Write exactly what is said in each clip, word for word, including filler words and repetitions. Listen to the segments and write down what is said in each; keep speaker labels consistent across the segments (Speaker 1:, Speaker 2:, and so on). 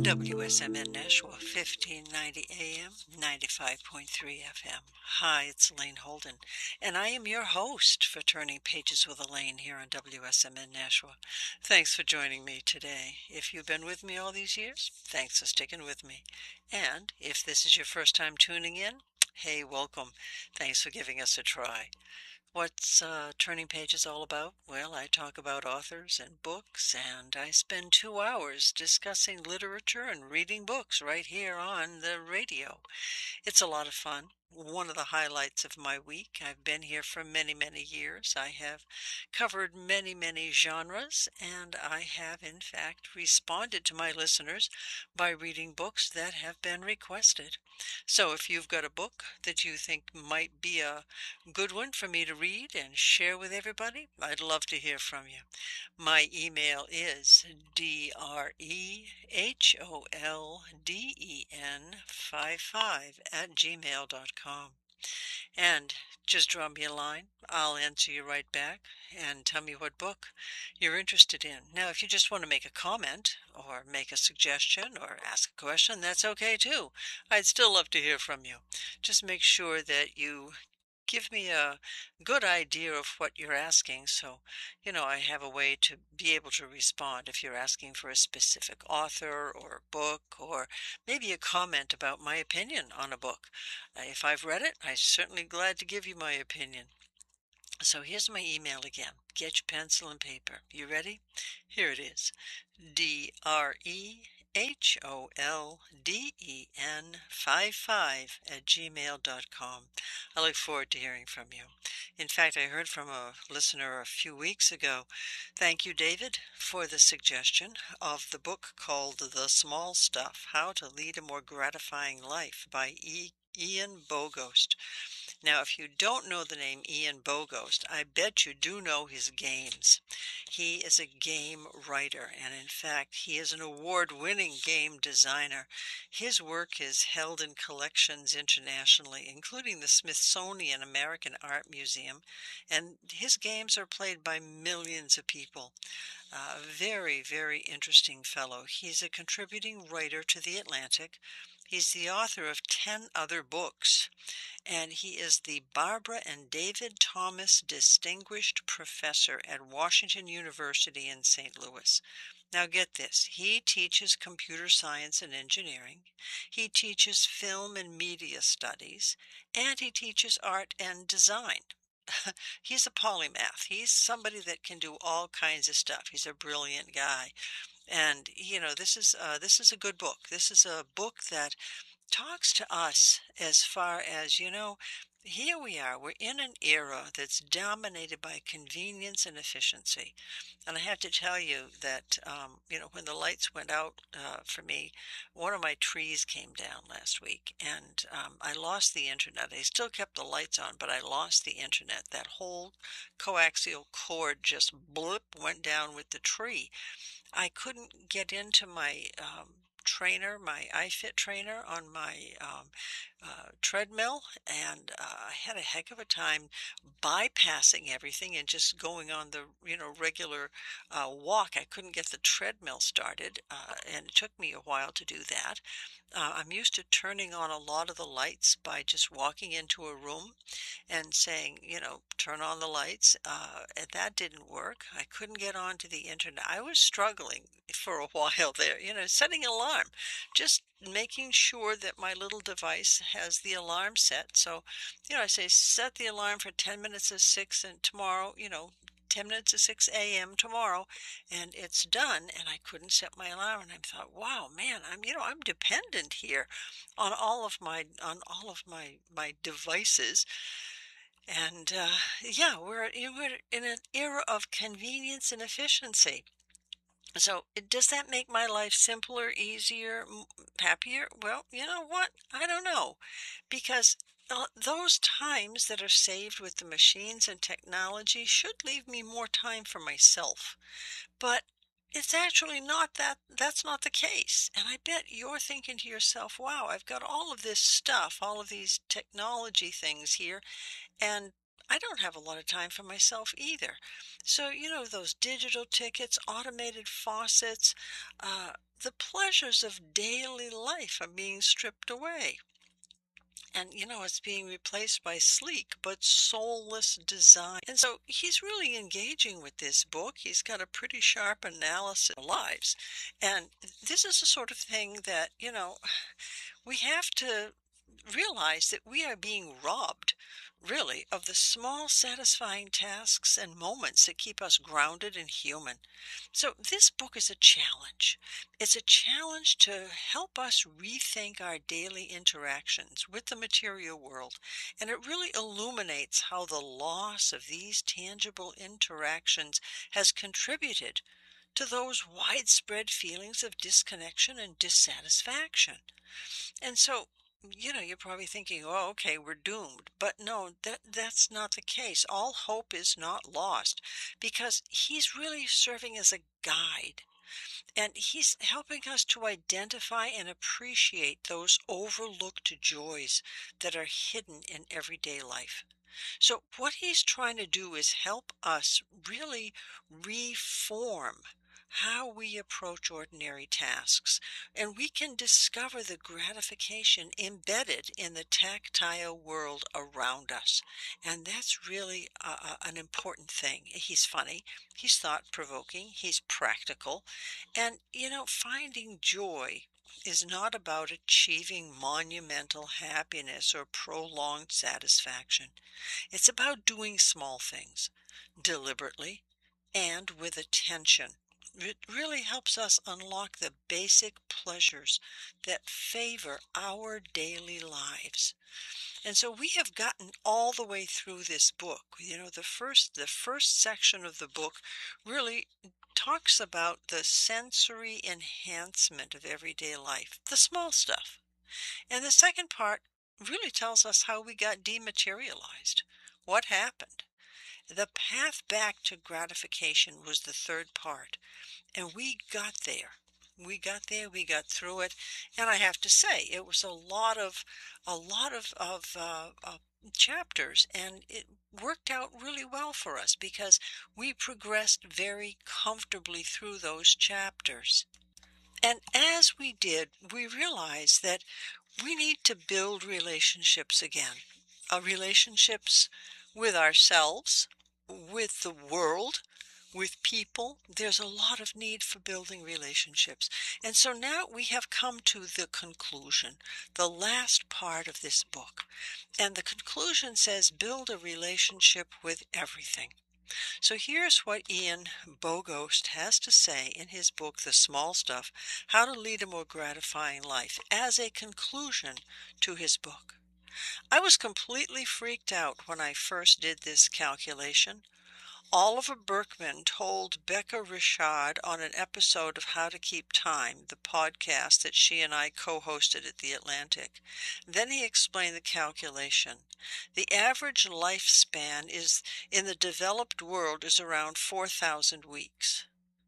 Speaker 1: W S M N Nashua, fifteen ninety A M, ninety-five point three F M. Hi, it's Elaine Holden, and I am your host for Turning Pages with Elaine here on W S M N Nashua. Thanks for joining me today. If you've been with me all these years, thanks for sticking with me. And if this is your first time tuning in, hey, welcome. Thanks for giving us a try. What's uh, Turning Pages all about? Well, I talk about authors and books, and I spend two hours discussing literature and reading books right here on the radio. It's a lot of fun. One of the highlights of my week. I've been here for many, many years. I have covered many, many genres, and I have, in fact, responded to my listeners by reading books that have been requested. So if you've got a book that you think might be a good one for me to read and share with everybody, I'd love to hear from you. My email is D R E H O L D E N five five at gmail dot com. And just drop me a line. I'll answer you right back and tell me what book you're interested in. Now, if you just want to make a comment or make a suggestion or ask a question, that's okay too. I'd still love to hear from you. Just make sure that you give me a good idea of what you're asking so, you know, I have a way to be able to respond if you're asking for a specific author or book or maybe a comment about my opinion on a book. Uh, if I've read it, I'm certainly glad to give you my opinion. So here's my email again. Get your pencil and paper. You ready? Here it is. D R E H O L D E N five five at gmail dot com. I look forward to hearing from you. In fact, I heard from a listener a few weeks ago. Thank you, David, for the suggestion of the book called The Small Stuff, How to Lead a More Gratifying Life by E. Ian Bogost. Now, if you don't know the name Ian Bogost, I bet you do know his games. He is a game writer, and in fact, he is an award-winning game designer. His work is held in collections internationally, including the Smithsonian American Art Museum, and his games are played by millions of people. A uh, very, very interesting fellow. He's a contributing writer to The Atlantic. He's the author of ten other books, and he is the Barbara and David Thomas Distinguished Professor at Washington University in Saint Louis. Now get this, he teaches computer science and engineering, he teaches film and media studies, and he teaches art and design. He's a polymath. He's somebody that can do all kinds of stuff. He's a brilliant guy. And, you know, this is uh, this is a good book. This is a book that talks to us as far as, you know, here we are. We're in an era that's dominated by convenience and efficiency. And I have to tell you that, um, you know, when the lights went out uh, for me, one of my trees came down last week, and um, I lost the internet. I still kept the lights on, but I lost the internet. That whole coaxial cord just blip went down with the tree. I couldn't get into my um, trainer, my iFit trainer on my um, uh, treadmill, and uh, I had a heck of a time bypassing everything and just going on the, you know, regular uh, walk. I couldn't get the treadmill started, uh, and it took me a while to do that. Uh, I'm used to turning on a lot of the lights by just walking into a room and saying, you know, turn on the lights. Uh, and that didn't work. I couldn't get onto the internet. I was struggling for a while there, you know, setting an alarm, just making sure that my little device has the alarm set. So, you know, I say set the alarm for ten minutes of six and tomorrow, you know, ten minutes to six a m tomorrow, and it's done. And I couldn't set my alarm, and I thought, wow, man, I'm, you know, I'm dependent here on all of my, on all of my, my devices. And, uh, yeah, we're, you know, we're in an era of convenience and efficiency. So does that make my life simpler, easier, happier? Well, you know what? I don't know, because uh, those times that are saved with the machines and technology should leave me more time for myself. But it's actually not that, that's not the case. And I bet you're thinking to yourself, wow, I've got all of this stuff, all of these technology things here, and I don't have a lot of time for myself either. So, you know, those digital tickets, automated faucets, uh, the pleasures of daily life are being stripped away. And, you know, it's being replaced by sleek but soulless design. And so he's really engaging with this book. He's got a pretty sharp analysis of lives. And this is the sort of thing that, you know, we have to realize that we are being robbed, really, of the small, satisfying tasks and moments that keep us grounded and human. So this book is a challenge. It's a challenge to help us rethink our daily interactions with the material world, and it really illuminates how the loss of these tangible interactions has contributed to those widespread feelings of disconnection and dissatisfaction. And so, you know, you're probably thinking, oh, okay, we're doomed. But no, that that's not the case. All hope is not lost because he's really serving as a guide. And he's helping us to identify and appreciate those overlooked joys that are hidden in everyday life. So what he's trying to do is help us really reform how we approach ordinary tasks, and we can discover the gratification embedded in the tactile world around us. And that's really a, a, an important thing. He's funny, he's thought-provoking, he's practical, and, you know, finding joy is not about achieving monumental happiness or prolonged satisfaction. It's about doing small things deliberately and with attention. It really helps us unlock the basic pleasures that favor our daily lives. And so we have gotten all the way through this book. You know, the first the first section of the book really talks about the sensory enhancement of everyday life, the small stuff. And the second part really tells us how we got dematerialized. What happened? The path back to gratification was the third part. And we got there. We got there, we got through it, and I have to say, it was a lot of, a lot of, of uh, uh, chapters, and it worked out really well for us because we progressed very comfortably through those chapters. And as we did, we realized that we need to build relationships again. Uh, relationships with ourselves, with the world, with people. There's a lot of need for building relationships. And so now we have come to the conclusion, the last part of this book. And the conclusion says, build a relationship with everything. So here's what Ian Bogost has to say in his book, The Small Stuff, How to Lead a More Gratifying Life, as a conclusion to his book. I was completely freaked out when I first did this calculation. Oliver Burkeman told Becca Richard on an episode of How to Keep Time, the podcast that she and I co-hosted at The Atlantic. Then he explained the calculation. The average lifespan is in the developed world is around four thousand weeks.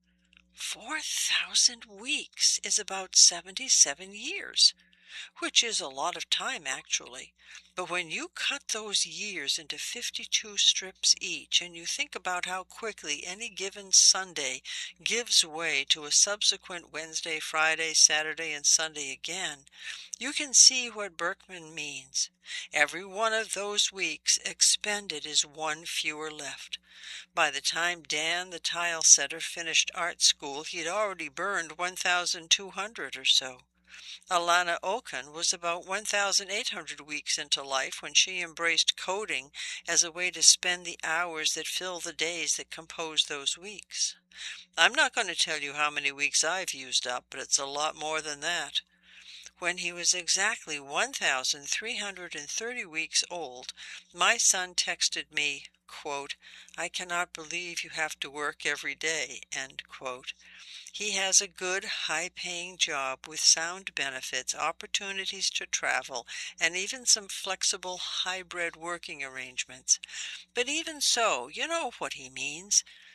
Speaker 1: four thousand weeks is about seventy-seven years. Which is a lot of time, actually. But when you cut those years into fifty-two strips each, and you think about how quickly any given Sunday gives way to a subsequent Wednesday, Friday, Saturday, and Sunday again, you can see what Berkman means. Every one of those weeks expended is one fewer left. By the time Dan the tile setter finished art school, he'd already burned one thousand two hundred or so. Alana Oken was about one thousand eight hundred weeks into life when she embraced coding as a way to spend the hours that fill the days that compose those weeks. I'm not going to tell you how many weeks I've used up, but it's a lot more than that. When he was exactly one thousand three hundred thirty weeks old, my son texted me, quote, "I cannot believe you have to work every day," end quote. He has a good, high-paying job with sound benefits, opportunities to travel, and even some flexible hybrid working arrangements. But even so, you know what he means.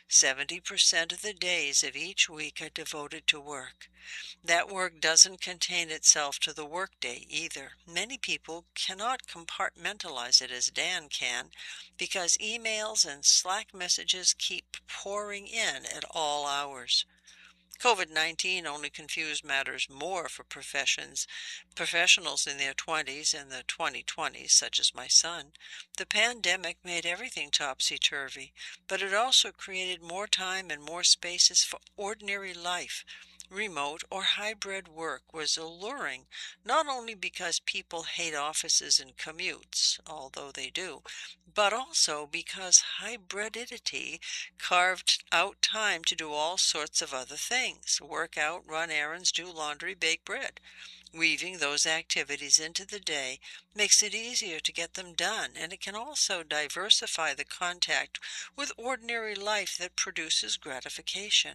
Speaker 1: seventy percent of the days of each week are devoted to work. That work doesn't contain itself to the workday either. Many people cannot compartmentalize it as Dan can because emails and Slack messages keep pouring in at all hours. COVID nineteen only confused matters more for professions, professionals in their twenties and the twenty twenties, such as my son. The pandemic made everything topsy-turvy, but it also created more time and more spaces for ordinary life. Remote or hybrid work was alluring, not only because people hate offices and commutes, although they do, but also because hybridity carved out time to do all sorts of other things: work out, run errands, do laundry, bake bread. Weaving those activities into the day makes it easier to get them done, and it can also diversify the contact with ordinary life that produces gratification.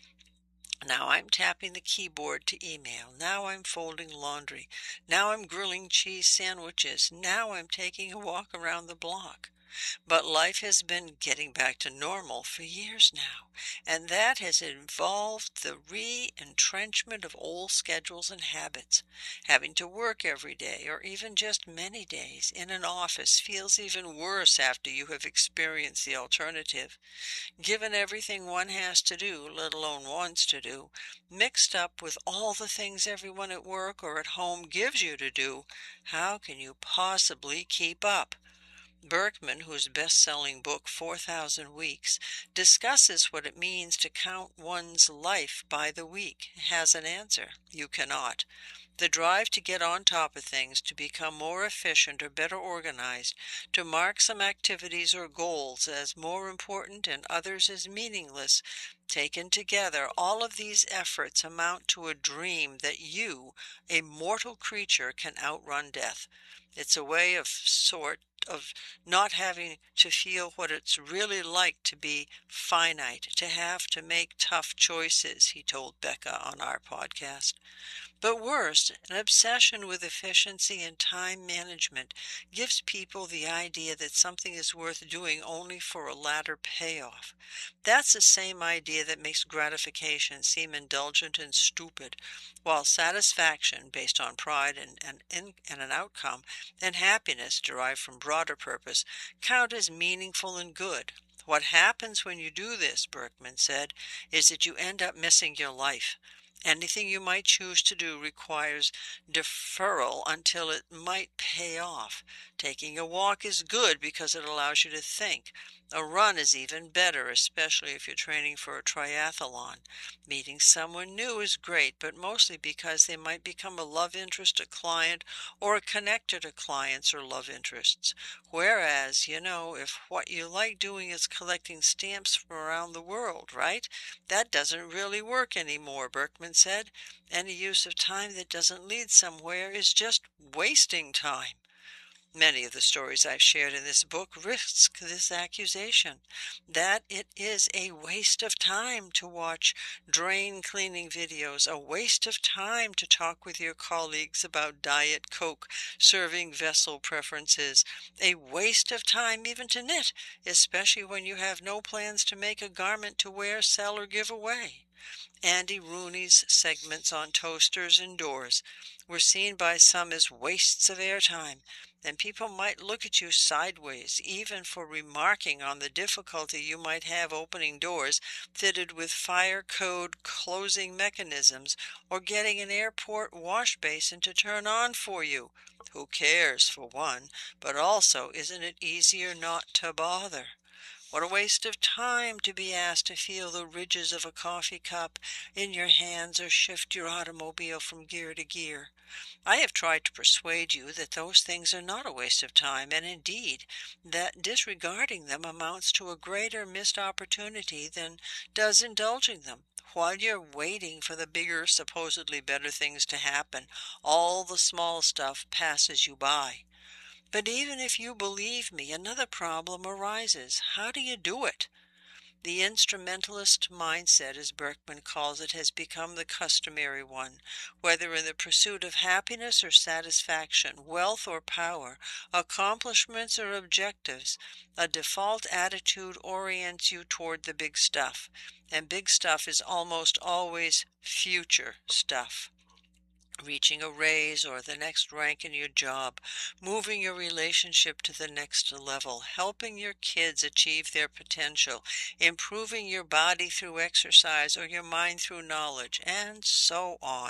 Speaker 1: Now I'm tapping the keyboard to email. Now I'm folding laundry. Now I'm grilling cheese sandwiches. Now I'm taking a walk around the block. But life has been getting back to normal for years now, and that has involved the re-entrenchment of old schedules and habits. Having to work every day, or even just many days, in an office feels even worse after you have experienced the alternative. Given everything one has to do, let alone wants to do, mixed up with all the things everyone at work or at home gives you to do, how can you possibly keep up? Berkman, whose best-selling book four thousand Weeks discusses what it means to count one's life by the week, has an answer. You cannot. The drive to get on top of things, to become more efficient or better organized, to mark some activities or goals as more important and others as meaningless, taken together, all of these efforts amount to a dream that you, a mortal creature, can outrun death. It's a way of sort of not having to feel what it's really like to be finite, to have to make tough choices, he told Becca on our podcast. But worse, an obsession with efficiency and time management gives people the idea that something is worth doing only for a latter payoff. That's the same idea that makes gratification seem indulgent and stupid, while satisfaction based on pride and, and, and an outcome, and happiness derived from broader purpose, count as meaningful and good. What happens when you do this, Berkman said, is that you end up missing your life. Anything you might choose to do requires deferral until it might pay off. Taking a walk is good because it allows you to think. A run is even better, especially if you're training for a triathlon. Meeting someone new is great, but mostly because they might become a love interest, a client, or a connector to clients or love interests. Whereas, you know, if what you like doing is collecting stamps from around the world, right? That doesn't really work anymore, Berkman said. Any use of time that doesn't lead somewhere is just wasting time. Many of the stories I've shared in this book risk this accusation, that it is a waste of time to watch drain cleaning videos, a waste of time to talk with your colleagues about Diet Coke serving vessel preferences, a waste of time even to knit, especially when you have no plans to make a garment to wear, sell, or give away. Andy Rooney's segments on toasters and doors were seen by some as wastes of airtime, and people might look at you sideways, even for remarking on the difficulty you might have opening doors fitted with fire code closing mechanisms, or getting an airport wash basin to turn on for you. Who cares, for one, but also, isn't it easier not to bother? What a waste of time to be asked to feel the ridges of a coffee cup in your hands or shift your automobile from gear to gear. I have tried to persuade you that those things are not a waste of time, and indeed that disregarding them amounts to a greater missed opportunity than does indulging them. While you're waiting for the bigger, supposedly better things to happen, all the small stuff passes you by. But even if you believe me, another problem arises. How do you do it? The instrumentalist mindset, as Berkman calls it, has become the customary one. Whether in the pursuit of happiness or satisfaction, wealth or power, accomplishments or objectives, a default attitude orients you toward the big stuff. And big stuff is almost always future stuff. Reaching a raise or the next rank in your job, moving your relationship to the next level, helping your kids achieve their potential, improving your body through exercise or your mind through knowledge, and so on.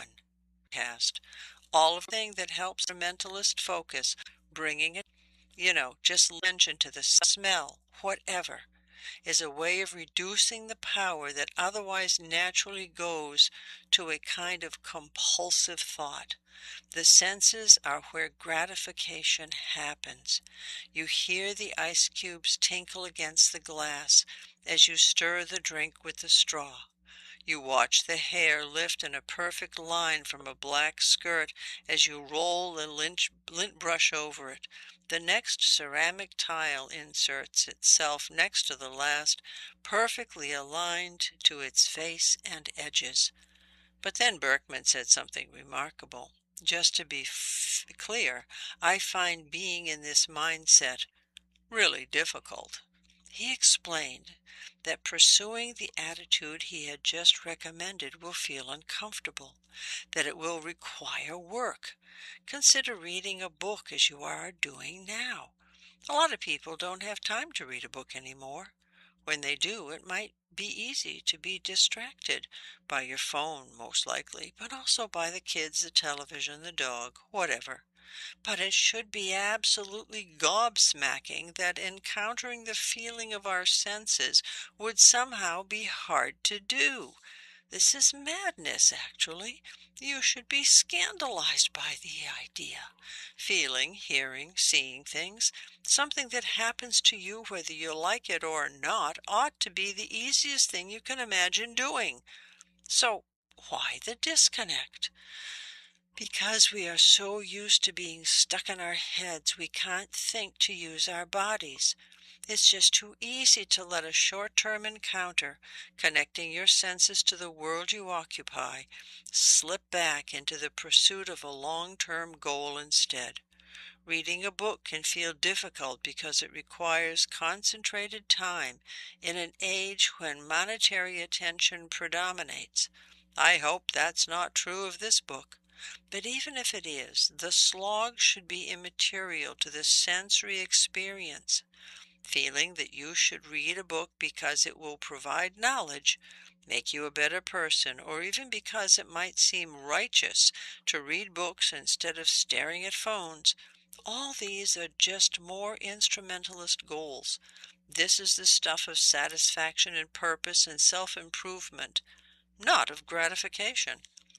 Speaker 1: Cast all of the thing that helps the mentalist focus, bringing it, you know, just mention to the smell, whatever, is a way of reducing the power that otherwise naturally goes to a kind of compulsive thought. The senses are where gratification happens. You hear the ice cubes tinkle against the glass as you stir the drink with the straw. You watch the hair lift in a perfect line from a black skirt as you roll the lint, lint brush over it. The next ceramic tile inserts itself next to the last, perfectly aligned to its face and edges. But then Berkman said something remarkable. Just to be f- clear, I find being in this mindset really difficult. He explained that pursuing the attitude he had just recommended will feel uncomfortable, that it will require work. Consider reading a book as you are doing now. A lot of people don't have time to read a book anymore. When they do, it might be easy to be distracted by your phone, most likely, but also by the kids, the television, the dog, whatever. But it should be absolutely gobsmacking that encountering the feeling of our senses would somehow be hard to do. This is madness, actually. You should be scandalized by the idea. Feeling, hearing, seeing things, something that happens to you whether you like it or not, ought to be the easiest thing you can imagine doing. So, why the disconnect? Because we are so used to being stuck in our heads, we can't think to use our bodies. It's just too easy to let a short-term encounter, connecting your senses to the world you occupy, slip back into the pursuit of a long-term goal instead. Reading a book can feel difficult because it requires concentrated time in an age when monetary attention predominates. I hope that's not true of this book. But even if it is, the slog should be immaterial to the sensory experience. Feeling that you should read a book because it will provide knowledge, make you a better person, or even because it might seem righteous to read books instead of staring at phones, all these are just more instrumentalist goals. This is the stuff of satisfaction and purpose and self-improvement, not of gratification.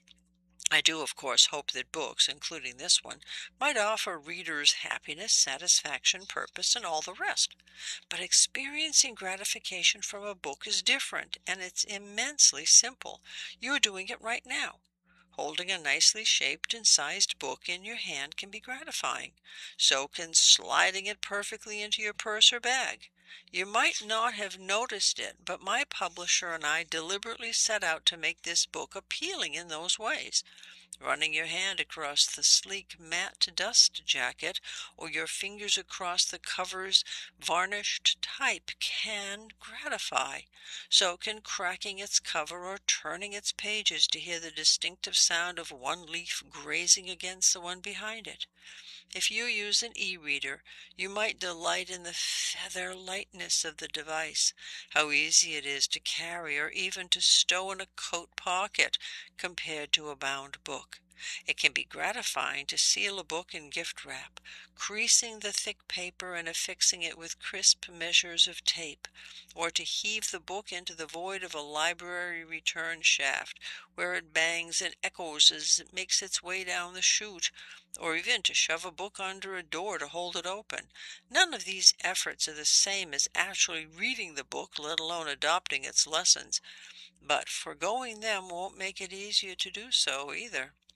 Speaker 1: I do, of course, hope that books, including this one, might offer readers happiness, satisfaction, purpose, and all the rest. But experiencing gratification from a book is different, and it's immensely simple. You're doing it right now. Holding a nicely shaped and sized book in your hand can be gratifying. So can sliding it perfectly into your purse or bag. You might not have noticed it, but my publisher and I deliberately set out to make this book appealing in those ways. Running your hand across the sleek matte dust jacket or your fingers across the cover's varnished type can gratify. So can cracking its cover or turning its pages to hear the distinctive sound of one leaf grazing against the one behind it. If you use an e-reader, you might delight in the feather lightness of the device, how easy it is to carry or even to stow in a coat pocket compared to a bound book. It can be gratifying to seal a book in gift wrap, creasing the thick paper and affixing it with crisp measures of tape, or to heave the book into the void of a library return shaft, where it bangs and echoes as it makes its way down the chute, or even to shove a book under a door to hold it open. None of these efforts are the same as actually reading the book, let alone adopting its lessons, but foregoing them won't make it easier to do so either.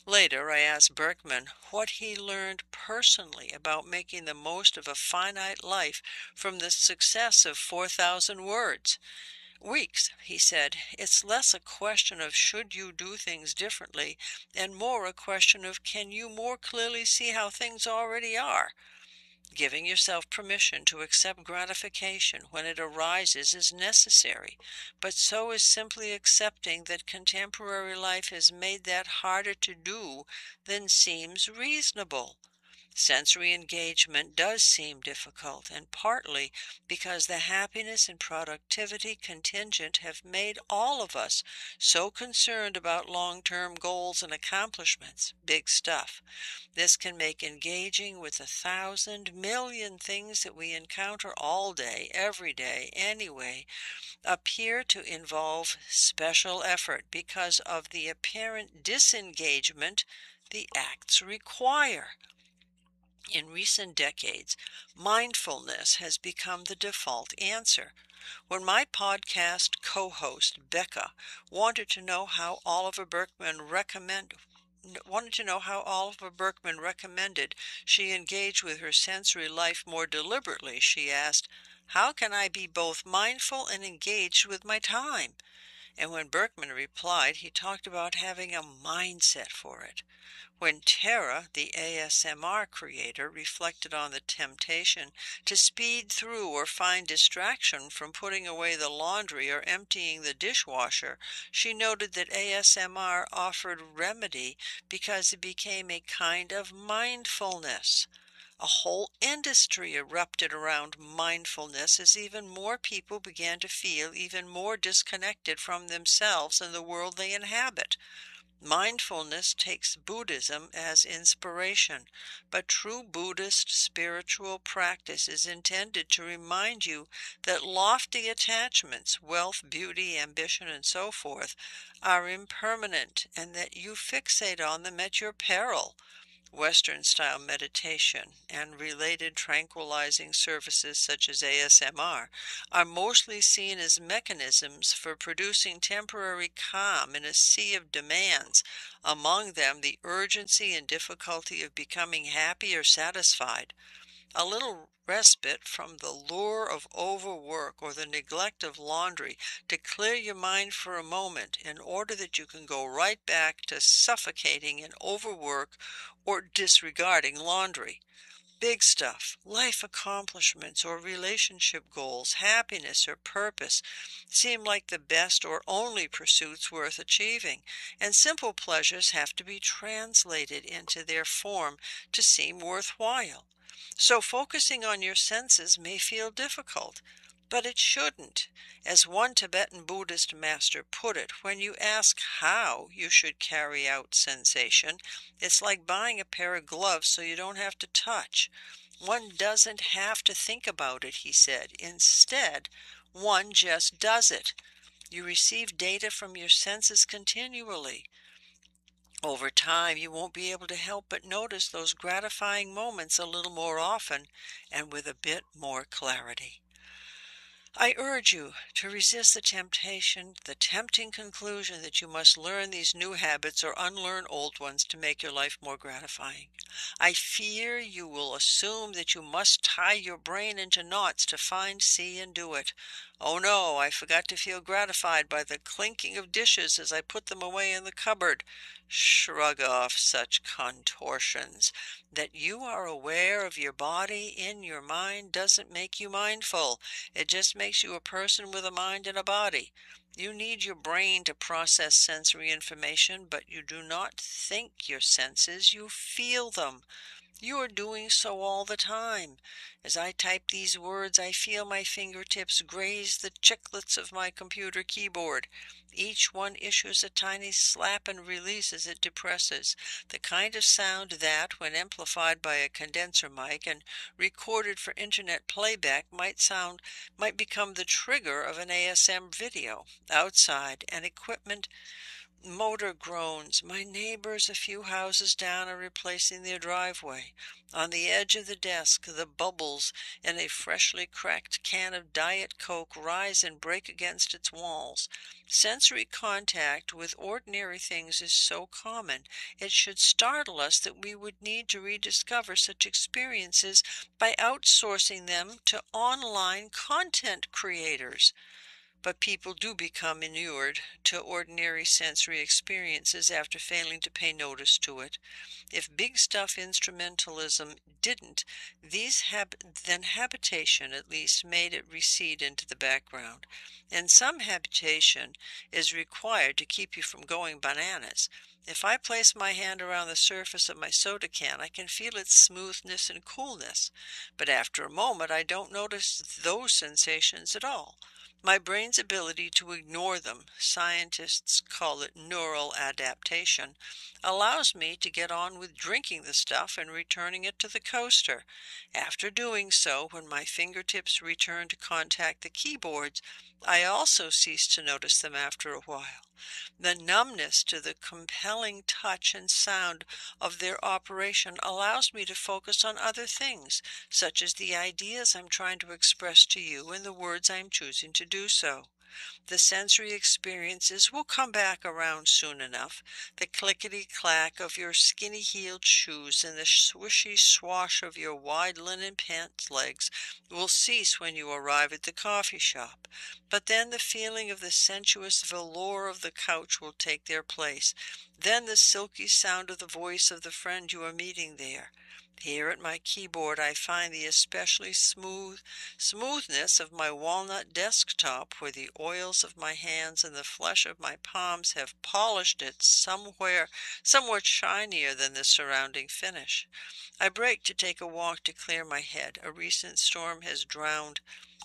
Speaker 1: Later, I asked Berkman what he learned personally about making the most of a finite life from the success of four thousand words. Weeks, he said, it's less a question of should you do things differently and more a question of can you more clearly see how things already are. Giving yourself permission to accept gratification when it arises is necessary, but so is simply accepting that contemporary life has made that harder to do than seems reasonable. Sensory engagement does seem difficult, and partly because the happiness and productivity contingent have made all of us so concerned about long-term goals and accomplishments, big stuff. This can make engaging with a thousand million things that we encounter all day, every day, anyway, appear to involve special effort because of the apparent disengagement the acts require. In recent decades, mindfulness has become the default answer. When my podcast co-host Becca wanted to know how Oliver Berkman recommend wanted to know how Oliver Berkman recommended she engage with her sensory life more deliberately, she asked, "How can I be both mindful and engaged with my time?" And when Berkman replied, he talked about having a mindset for it. When Tara, the A S M R creator, reflected on the temptation to speed through or find distraction from putting away the laundry or emptying the dishwasher, she noted that A S M R offered remedy because it became a kind of mindfulness. A whole industry erupted around mindfulness as even more people began to feel even more disconnected from themselves and the world they inhabit. Mindfulness takes Buddhism as inspiration, but true Buddhist spiritual practice is intended to remind you that lofty attachments, wealth, beauty, ambition, and so forth, are impermanent and that you fixate on them at your peril. Western-style meditation and related tranquilizing services such as A S M R are mostly seen as mechanisms for producing temporary calm in a sea of demands, among them the urgency and difficulty of becoming happy or satisfied. A little respite from the lure of overwork or the neglect of laundry to clear your mind for a moment in order that you can go right back to suffocating in overwork or disregarding laundry. Big stuff, life accomplishments or relationship goals, happiness or purpose seem like the best or only pursuits worth achieving, and simple pleasures have to be translated into their form to seem worthwhile. So focusing on your senses may feel difficult, but it shouldn't. As one Tibetan Buddhist master put it, when you ask how you should carry out sensation, it's like buying a pair of gloves so you don't have to touch. One doesn't have to think about it, he said. Instead, one just does it. You receive data from your senses continually. Over time, you won't be able to help but notice those gratifying moments a little more often and with a bit more clarity. I urge you to resist the temptation, the tempting conclusion that you must learn these new habits or unlearn old ones to make your life more gratifying. I fear you will assume that you must tie your brain into knots to find, see, and do it. Oh no, I forgot to feel gratified by the clinking of dishes as I put them away in the cupboard. Shrug off such contortions. That you are aware of your body in your mind doesn't make you mindful. It just makes you a person with a mind and a body. You need your brain to process sensory information, but you do not think your senses, you feel them. You are doing so all the time. As I type these words, I feel my fingertips graze the chiclets of my computer keyboard. Each one issues a tiny slap and release as it depresses, the kind of sound that, when amplified by a condenser mic and recorded for internet playback, might sound might become the trigger of an A S M video. Outside, an equipment motor groans. My neighbors a few houses down are replacing their driveway. On the edge of the desk, the bubbles in a freshly cracked can of Diet Coke rise and break against its walls. Sensory contact with ordinary things is so common, it should startle us that we would need to rediscover such experiences by outsourcing them to online content creators. But people do become inured to ordinary sensory experiences after failing to pay notice to it. If big stuff instrumentalism didn't, these hab- then habitation at least made it recede into the background. And some habitation is required to keep you from going bananas. If I place my hand around the surface of my soda can, I can feel its smoothness and coolness. But after a moment, I don't notice those sensations at all. My brain's ability to ignore them, scientists call it neural adaptation, allows me to get on with drinking the stuff and returning it to the coaster. After doing so, when my fingertips return to contact the keyboards, I also cease to notice them after a while. The numbness to the compelling touch and sound of their operation allows me to focus on other things, such as the ideas I'm trying to express to you and the words I'm choosing to do so. The sensory experiences will come back around soon enough. The clickety-clack of your skinny-heeled shoes and the swishy swash of your wide linen pant legs will cease when you arrive at the coffee shop. But then the feeling of the sensuous velour of the couch will take their place. Then the silky sound of the voice of the friend you are meeting there. Here at my keyboard I find the especially smooth smoothness of my walnut desktop, where the oils of my hands and the flesh of my palms have polished it somewhere somewhat shinier than the surrounding finish. I break to take a walk to clear my head. A recent storm has drowned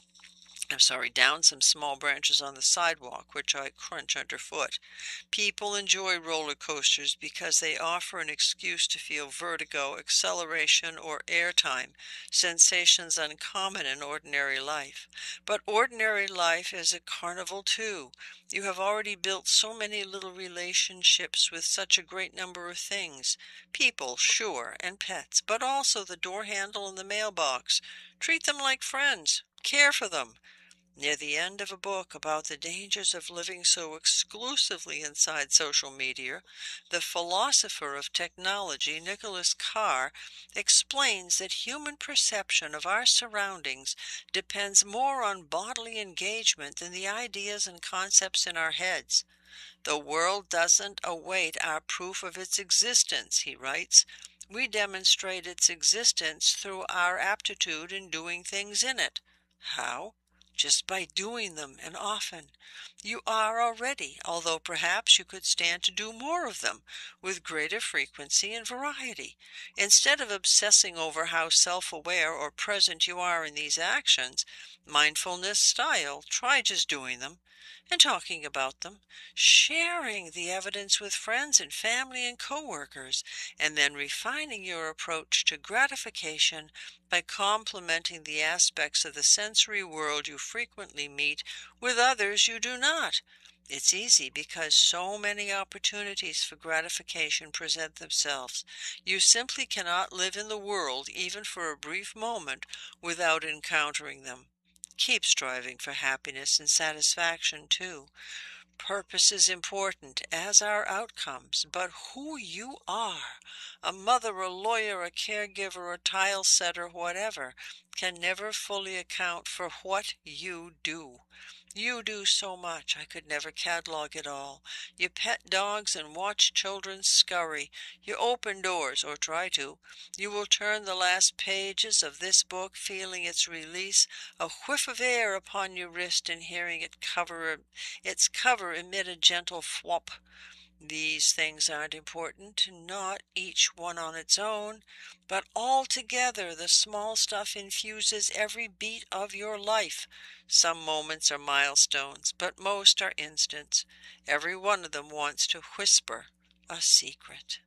Speaker 1: I'm sorry, down some small branches on the sidewalk, which I crunch underfoot. People enjoy roller coasters because they offer an excuse to feel vertigo, acceleration, or airtime, sensations uncommon in ordinary life. But ordinary life is a carnival too. You have already built so many little relationships with such a great number of things. People, sure, and pets, but also the door handle and the mailbox. Treat them like friends. Care for them. Near the end of a book about the dangers of living so exclusively inside social media, the philosopher of technology, Nicholas Carr, explains that human perception of our surroundings depends more on bodily engagement than the ideas and concepts in our heads. The world doesn't await our proof of its existence, he writes. We demonstrate its existence through our aptitude in doing things in it. How? Just by doing them, and often. You are already, although perhaps you could stand to do more of them, with greater frequency and variety. Instead of obsessing over how self-aware or present you are in these actions, mindfulness style, try just doing them and talking about them, sharing the evidence with friends and family and coworkers, and then refining your approach to gratification by complementing the aspects of the sensory world you frequently meet with others you do not. It's easy because so many opportunities for gratification present themselves. You simply cannot live in the world, even for a brief moment, without encountering them. Keep striving for happiness and satisfaction, too. Purpose is important, as are outcomes, but who you are, a mother, a lawyer, a caregiver, a tile setter, whatever, can never fully account for what you do. You do so much, I could never catalog it all. You pet dogs and watch children scurry. You open doors, or try to. You will turn the last pages of this book feeling its release, a whiff of air upon your wrist and hearing it cover, its cover emit a gentle flop. These things aren't important, not each one on its own, but all together the small stuff infuses every beat of your life. Some moments are milestones, but most are instants. Every one of them wants to whisper a secret.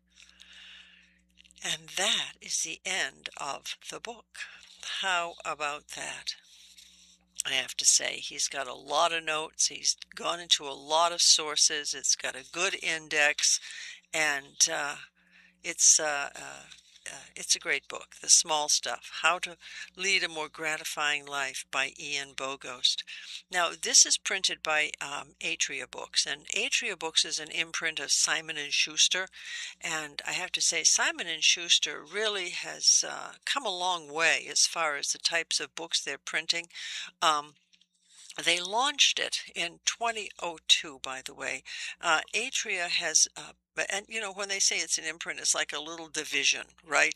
Speaker 1: And that is the end of the book. How about that? I have to say, he's got a lot of notes. He's gone into a lot of sources. It's got a good index, and uh, it's uh, uh, uh, it's a great book. The Small Stuff: How to Lead a More Gratifying Life by Ian Bogost. Now, this is printed by um, Atria Books, and Atria Books is an imprint of Simon and Schuster. And I have to say, Simon and Schuster really has uh, come a long way as far as the types of books they're printing. Um, they launched it in twenty oh two, by the way. Uh, Atria has, uh, and you know, when they say it's an imprint, it's like a little division, right?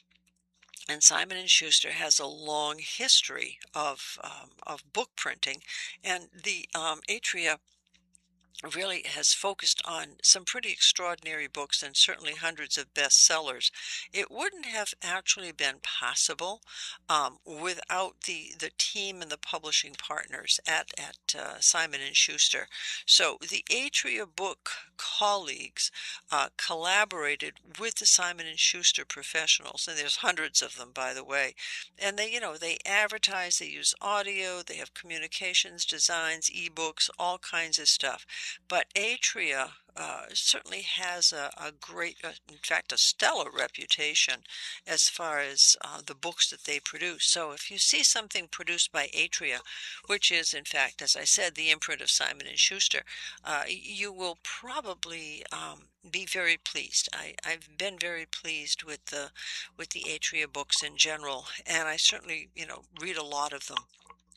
Speaker 1: And Simon and Schuster has a long history of um, of book printing, and the um, Atria really has focused on some pretty extraordinary books and certainly hundreds of bestsellers. It wouldn't have actually been possible um, without the the team and the publishing partners at at uh, Simon and Schuster. So the Atria book colleagues uh, collaborated with the Simon and Schuster professionals, and there's hundreds of them, by the way. And they, you know, they advertise, they use audio, they have communications, designs, ebooks, all kinds of stuff. But Atria uh, certainly has a, a great, uh, in fact, a stellar reputation as far as uh, the books that they produce. So if you see something produced by Atria, which is, in fact, as I said, the imprint of Simon and Schuster, uh, you will probably um, be very pleased. I, I've been very pleased with the with the Atria books in general, and I certainly, you know, read a lot of them.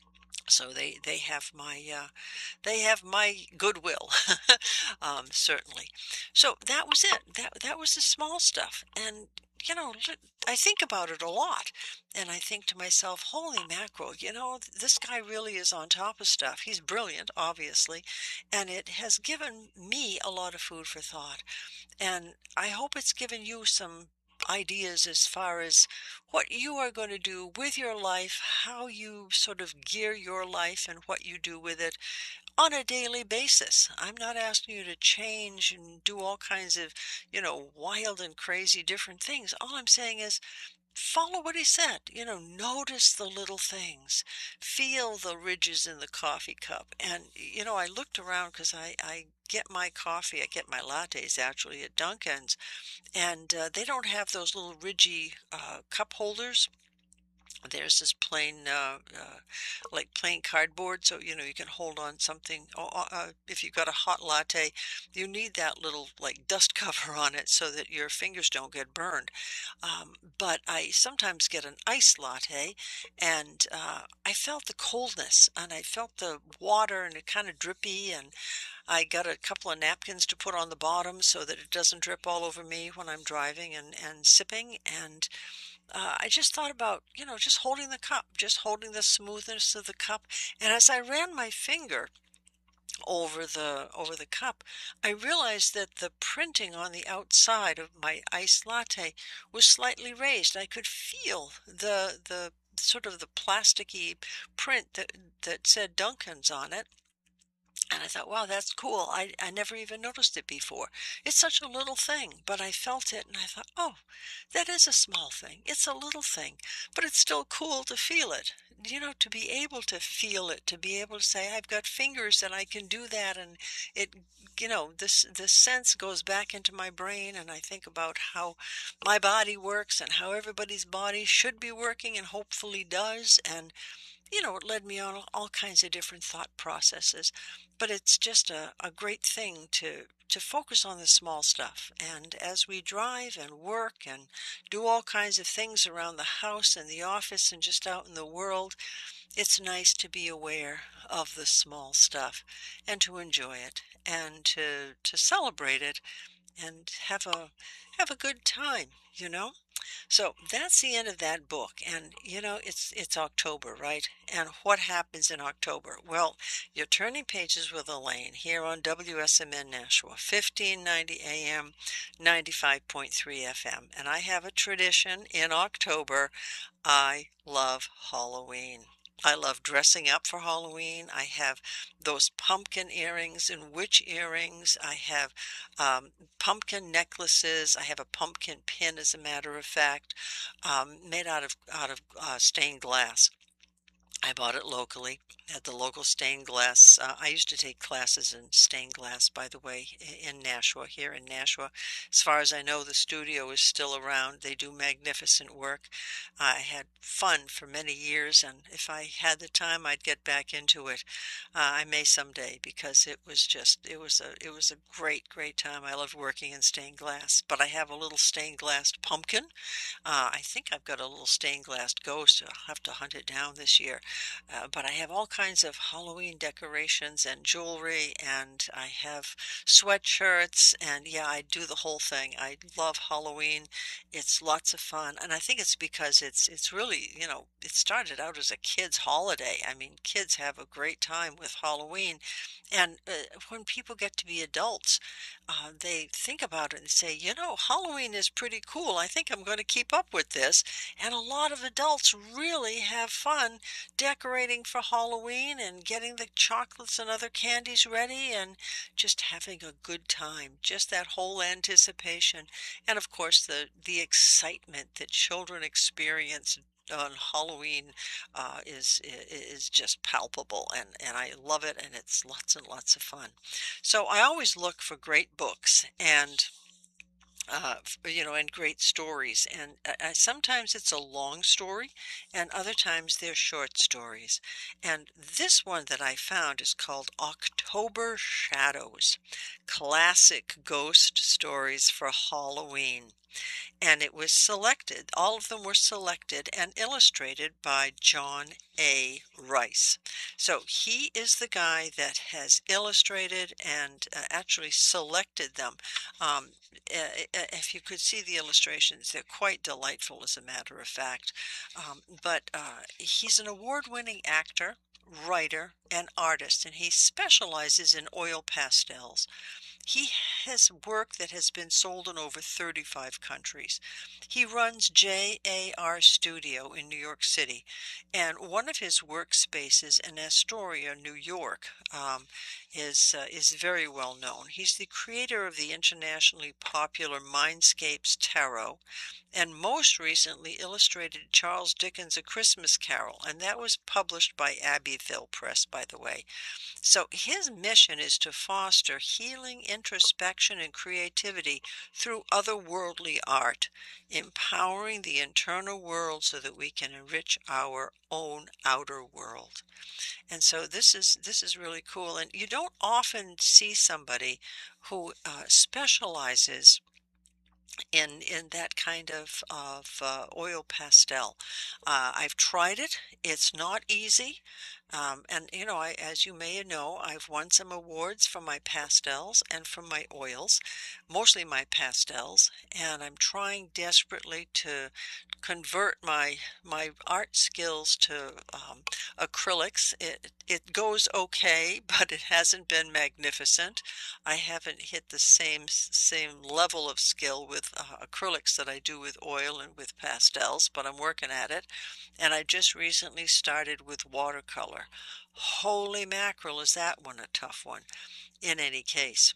Speaker 1: So they they have my uh, they have my goodwill, um, certainly. So that was it. That that was the small stuff, and you know, I think about it a lot, and I think to myself, "Holy mackerel! You know, this guy really is on top of stuff. He's brilliant, obviously, and it has given me a lot of food for thought." And I hope it's given you some ideas as far as what you are going to do with your life, how you sort of gear your life and what you do with it on a daily basis. I'm not asking you to change and do all kinds of, you know, wild and crazy different things. All I'm saying is follow what he said. You know, notice the little things. Feel the ridges in the coffee cup. And, you know, I looked around because I, I get my coffee, I get my lattes actually at Dunkin's, and uh, they don't have those little ridgy uh, cup holders. There's this plain, uh, uh, like plain cardboard, so you know you can hold on something. Oh, uh, uh, if you've got a hot latte, you need that little like dust cover on it so that your fingers don't get burned. Um, but I sometimes get an iced latte, and uh, I felt the coldness, and I felt the water, and it kind of drippy, and I got a couple of napkins to put on the bottom so that it doesn't drip all over me when I'm driving and and sipping, and uh, I just thought about, you know, just holding the cup, just holding the smoothness of the cup. And as I ran my finger over the over the cup, I realized that the printing on the outside of my iced latte was slightly raised. I could feel the the sort of the plasticky print that that said Dunkin's on it. And I thought, wow, that's cool. I, I never even noticed it before. It's such a little thing, but I felt it and I thought, oh, that is a small thing. It's a little thing, but it's still cool to feel it. You know, to be able to feel it, to be able to say, I've got fingers and I can do that. And it, you know, this, this sense goes back into my brain, and I think about how my body works and how everybody's body should be working and hopefully does. And you know, it led me on all kinds of different thought processes. But it's just a, a great thing to to focus on the small stuff. And as we drive and work and do all kinds of things around the house and the office and just out in the world, it's nice to be aware of the small stuff and to enjoy it and to to celebrate it and have a have a good time, you know? So that's the end of that book. And you know, it's it's October, right? And what happens in October? Well, you're turning pages with Elaine here on W S M N Nashua, fifteen ninety A M, ninety-five point three F M. And I have a tradition in October. I love Halloween. I love dressing up for Halloween. I have those pumpkin earrings and witch earrings. I have um, pumpkin necklaces. I have a pumpkin pin, as a matter of fact, um, made out of out of uh, stained glass. I bought it locally at the local stained glass. Uh, I used to take classes in stained glass, by the way, i- in Nashua, here in Nashua. As far as I know, the studio is still around. They do magnificent work. I had fun for many years, and if I had the time, I'd get back into it. Uh, I may someday because it was just, it was a, it was a great, great time. I loved working in stained glass. But I have a little stained glass pumpkin. Uh, I think I've got a little stained glass ghost. I'll have to hunt it down this year. Uh, but I have all kinds of Halloween decorations and jewelry, and I have sweatshirts, and yeah, I do the whole thing. I love Halloween. It's lots of fun, and I think it's because it's it's really, you know, it started out as a kids' holiday. I mean, kids have a great time with Halloween, and uh, when people get to be adults, uh, they think about it and say, you know, Halloween is pretty cool. I think I'm going to keep up with this. And a lot of adults really have fun decorating for Halloween and getting the chocolates and other candies ready and just having a good time. Just that whole anticipation. And of course, the, the excitement that children experience on Halloween uh, is is just palpable, and and I love it, and it's lots and lots of fun. So I always look for great books and uh, you know, and great stories. And uh, sometimes it's a long story, and other times they're short stories. And this one that I found is called October Shadows, Classic Ghost Stories for Halloween, and it was selected. All of them were selected and illustrated by John A. Rice. So he is the guy that has illustrated and uh, actually selected them. Um, uh, uh, if you could see the illustrations, they're quite delightful, as a matter of fact. Um, but uh, he's an award-winning actor, writer, and artist, and he specializes in oil pastels. He has work that has been sold in over thirty-five countries. He runs J A R Studio in New York City, and one of his workspaces in Astoria, New York, um, is uh, is very well known. He's the creator of the internationally popular Mindscapes Tarot, and most recently illustrated Charles Dickens' A Christmas Carol, and that was published by Abbeville Press, by the way. So his mission is to foster healing, introspection, and creativity through otherworldly art, empowering the internal world so that we can enrich our own outer world. And so this is this is really cool. And you don't often see somebody who uh, specializes in in that kind of of uh, oil pastel. Uh, I've tried it. It's not easy, um, and you know, I, as you may know, I've won some awards for my pastels and for my oils, mostly my pastels, and I'm trying desperately to convert my my art skills to um, acrylics. It it goes okay, but it hasn't been magnificent. I haven't hit the same same level of skill with uh, acrylics that I do with oil and with pastels, but I'm working at it. And I just recently started with watercolor. Holy mackerel, is that one a tough one? In any case,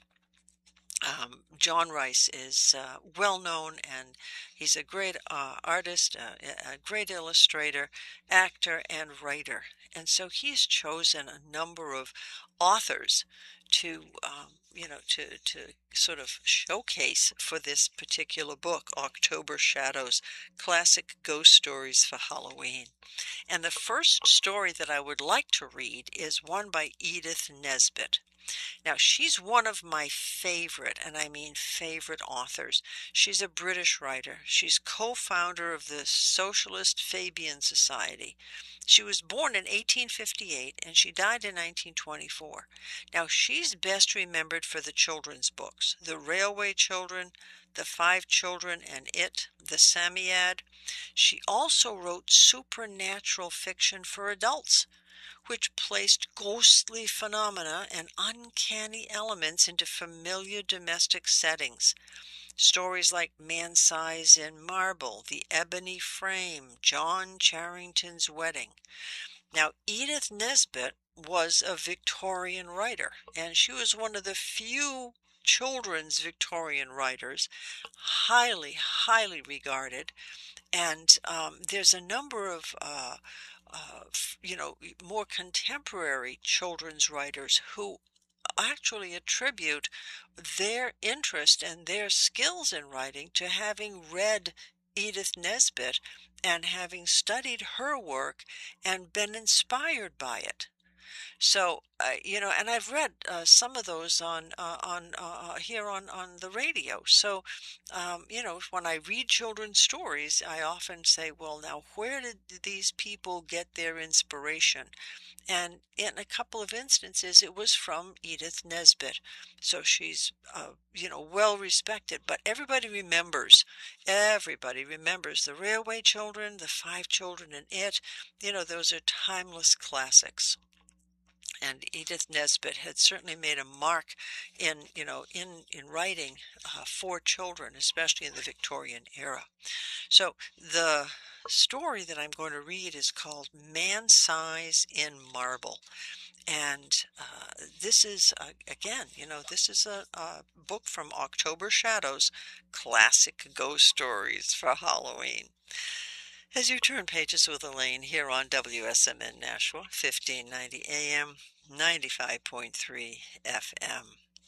Speaker 1: um, John Rice is uh, well known, and he's a great uh, artist, uh, a great illustrator, actor, and writer. And so he's chosen a number of authors to, um, you know, to, to sort of showcase for this particular book, October Shadows, Classic Ghost Stories for Halloween. And the first story that I would like to read is one by Edith Nesbit. Now, she's one of my favorite, and I mean favorite authors. She's a British writer. She's co-founder of the Socialist Fabian Society. She was born in eighteen fifty-eight and she died in nineteen twenty-four. Now, she's best remembered for the children's books, The Railway Children, The Five Children and It, The Samiad. She also wrote supernatural fiction for adults, which placed ghostly phenomena and uncanny elements into familiar domestic settings. Stories like Man Size in Marble, The Ebony Frame, John Charrington's Wedding. Now, Edith Nesbit was a Victorian writer, and she was one of the few children's Victorian writers, highly, highly regarded. And um, there's a number of uh, uh, f- you know, more contemporary children's writers who actually attribute their interest and their skills in writing to having read Edith Nesbit and having studied her work and been inspired by it. So, uh, you know, and I've read uh, some of those on uh, on uh, here on on the radio. So, um, you know, when I read children's stories, I often say, well, now where did these people get their inspiration? And in a couple of instances, it was from Edith Nesbit. So she's, uh, you know, well respected. But everybody remembers, everybody remembers the Railway Children, the Five Children, and It. You know, those are timeless classics. And Edith Nesbit had certainly made a mark in, you know, in in writing uh, for children, especially in the Victorian era. So the story that I'm going to read is called Man Size in Marble. And uh, this is, uh, again, you know, this is a, a book from October Shadows, classic ghost stories for Halloween. As you turn pages with Elaine here on W S M N Nashua, fifteen ninety A M, ninety-five point three F M.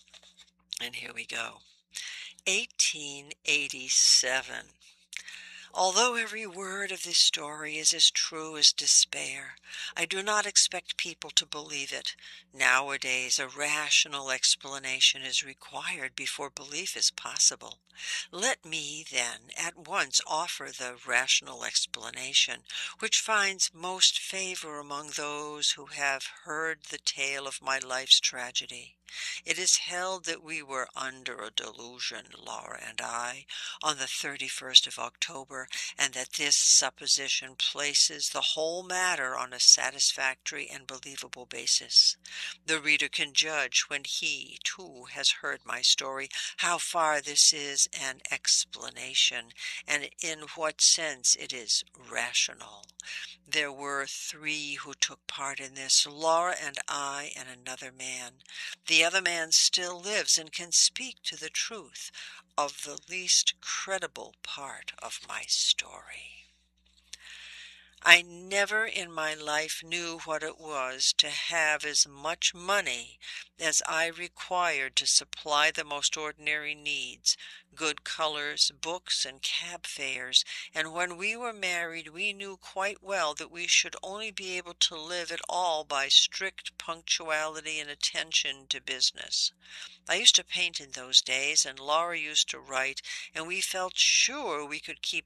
Speaker 1: And here we go. eighteen eighty-seven. Although every word of this story is as true as despair, I do not expect people to believe it. Nowadays, a rational explanation is required before belief is possible. Let me, then, at once offer the rational explanation, which finds most favor among those who have heard the tale of my life's tragedy. It is held that we were under a delusion, Laura and I, on the thirty-first of October, and that this supposition places the whole matter on a satisfactory and believable basis. The reader can judge, when he, too, has heard my story, how far this is an explanation, and in what sense it is rational. There were three who took part in this, Laura and I and another man. The other man still lives and can speak to the truth of the least credible part of my story. I never in my life knew what it was to have as much money as I required to supply the most ordinary needs, good colors, books, and cab fares, and when we were married we knew quite well that we should only be able to live at all by strict punctuality and attention to business. I used to paint in those days, and Laura used to write, and we felt sure we could keep